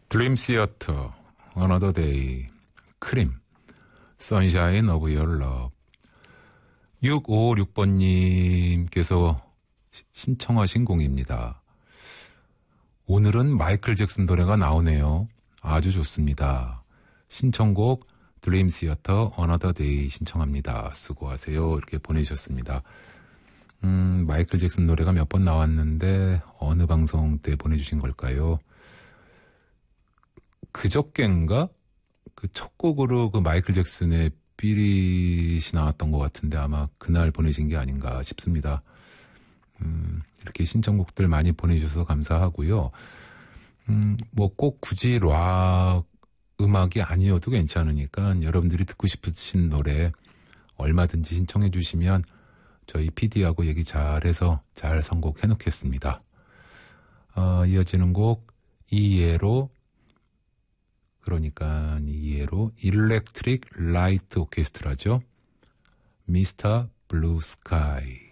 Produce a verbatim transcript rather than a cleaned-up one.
드림 시어터, Another Day, 크림, Sunshine of Your Love. 육오오육 번님께서 신청하신 곡입니다. 오늘은 마이클 잭슨 노래가 나오네요. 아주 좋습니다. 신청곡 드림 시어터 Another Day 신청합니다. 수고하세요. 이렇게 보내주셨습니다. 음, 마이클 잭슨 노래가 몇 번 나왔는데 어느 방송 때 보내주신 걸까요? 그저껜가 그 첫 곡으로 그 마이클 잭슨의 비릿이 나왔던 것 같은데 아마 그날 보내신 게 아닌가 싶습니다. 음, 이렇게 신청곡들 많이 보내주셔서 감사하고요. 음, 뭐 꼭 굳이 락 음악이 아니어도 괜찮으니까 여러분들이 듣고 싶으신 노래 얼마든지 신청해 주시면 저희 피디하고 얘기 잘해서 잘 선곡해 놓겠습니다. 어, 이어지는 곡 이예로, 그러니까 이예로 일렉트릭 라이트 오케스트라죠. 미스터 블루 스카이.